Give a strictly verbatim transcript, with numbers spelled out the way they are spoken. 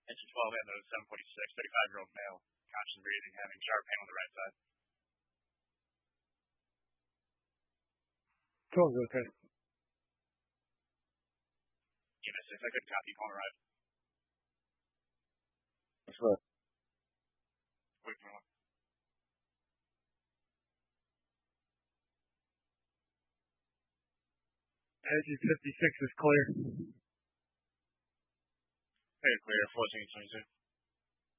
Engine twelve and the seven forty-six, thirty-five-year-old male, conscious breathing, having sharp pain on the right side. twelve's okay. Unit six, I couldn't copy, call arrive. What's up? Wait for one. Engine fifty-six is clear. Hey, clear, fourteen twenty-two.